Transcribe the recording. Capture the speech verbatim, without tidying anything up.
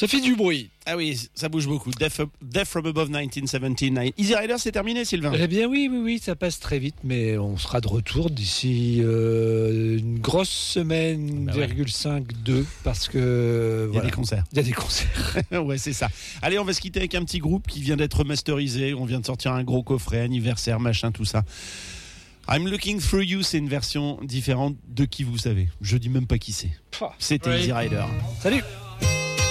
Ça fait du bruit. Ah oui, ça bouge beaucoup. Death, Death from Above dix-neuf cent soixante-dix-neuf. Easy Rider, c'est terminé, Sylvain? Eh bien oui, oui, oui, ça passe très vite, mais on sera de retour d'ici euh, une grosse semaine, bah ouais. virgule cinq, deux, parce que Il y a voilà. des concerts. Il y a des concerts. Ouais, c'est ça. Allez, on va se quitter avec un petit groupe qui vient d'être masterisé. On vient de sortir un gros coffret, anniversaire, machin, tout ça. I'm Looking Through You, c'est une version différente de qui vous savez. Je dis même pas qui c'est. C'était Oui. Easy Rider. Salut.